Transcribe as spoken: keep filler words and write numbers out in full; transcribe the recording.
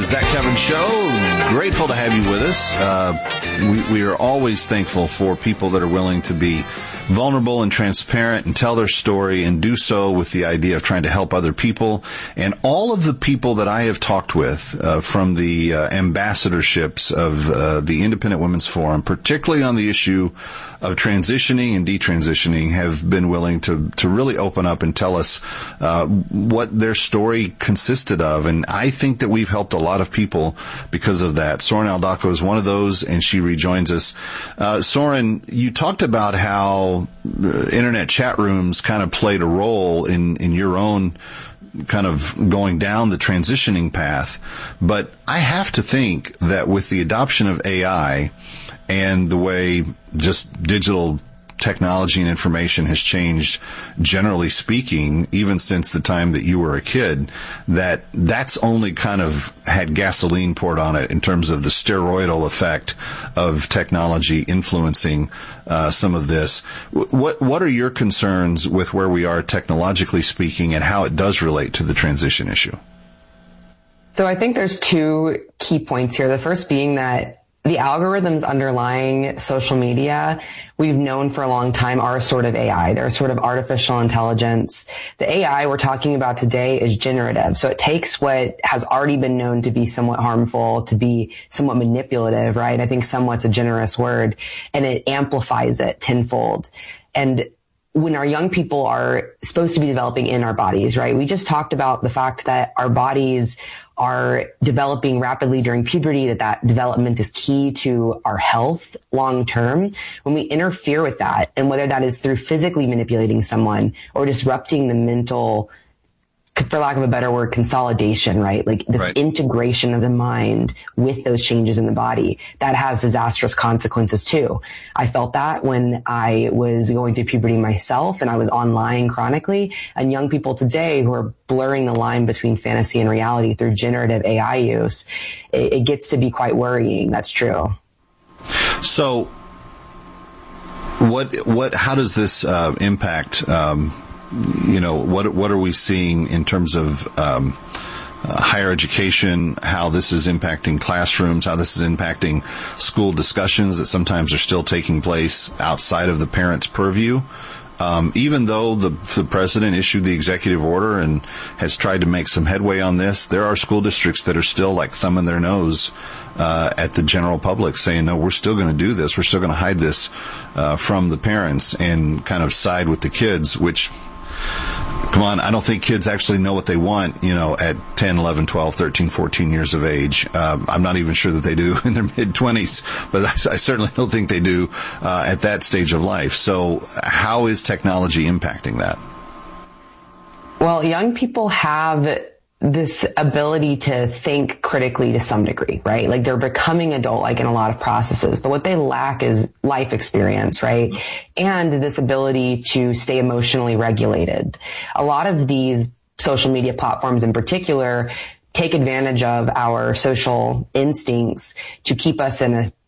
is That Kevin Show. Grateful to have you with us. Uh, we, we are always thankful for people that are willing to be vulnerable and transparent and tell their story and do so with the idea of trying to help other people. And all of the people that I have talked with uh, from the uh, ambassadorships of uh, the Independent Women's Forum, particularly on the issue of transitioning and detransitioning, have been willing to, to really open up and tell us uh, what their story consisted of. And I think that we've helped a lot of people because of that. Soren Aldako is one of those, and she rejoins us. Uh, Soren, you talked about how uh, internet chat rooms kind of played a role in, in your own kind of going down the transitioning path. But I have to think that with the adoption of A I and the way just digital technology and information has changed, generally speaking, even since the time that you were a kid, that that's only kind of had gasoline poured on it in terms of the steroidal effect of technology influencing uh, some of this. What what are your concerns with where we are technologically speaking and how it does relate to the transition issue? So I think there's two key points here. The first being that the algorithms underlying social media, we've known for a long time, are a sort of A I. They're a sort of artificial intelligence. The A I we're talking about today is generative. So it takes what has already been known to be somewhat harmful, to be somewhat manipulative, right? I think somewhat's a generous word, and it amplifies it tenfold. And when our young people are supposed to be developing in our bodies, right? We just talked about the fact that our bodies are developing rapidly during puberty, that that development is key to our health long term. When we interfere with that, and whether that is through physically manipulating someone or disrupting the mental, for lack of a better word, consolidation, right? Like this right. integration of the mind with those changes in the body, that has disastrous consequences too. I felt that when I was going through puberty myself and I was online chronically, and young people today who are blurring the line between fantasy and reality through generative A I use, it, it gets to be quite worrying. That's true. So what, what, how does this uh, impact, um, you know, what what are we seeing in terms of um, uh, higher education, how this is impacting classrooms, how this is impacting school discussions that sometimes are still taking place outside of the parents' purview? Um, even though the, the president issued the executive order and has tried to make some headway on this, there are school districts that are still like thumbing their nose uh, at the general public, saying, no, we're still going to do this. We're still going to hide this uh, from the parents and kind of side with the kids, which, come on, I don't think kids actually know what they want, you know, at ten, eleven, twelve, thirteen, fourteen years of age. Um, I'm not even sure that they do in their mid-twenties, but I, I certainly don't think they do uh, at that stage of life. So how is technology impacting that? Well, young people have this ability to think critically to some degree, right? Like they're becoming adult-like in a lot of processes, but what they lack is life experience, right? And this ability to stay emotionally regulated. A lot of these social media platforms in particular take advantage of our social instincts to keep us in a